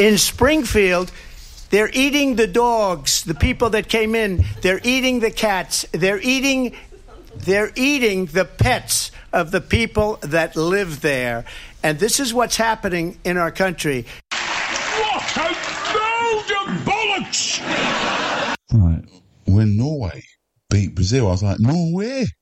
In Springfield, they're eating the dogs, the people that came in. They're eating the cats. They're eating the pets of the people that live there. And this is what's happening in our country. What a load of bollocks! Right. When Norway beat Brazil, I was like, Norway?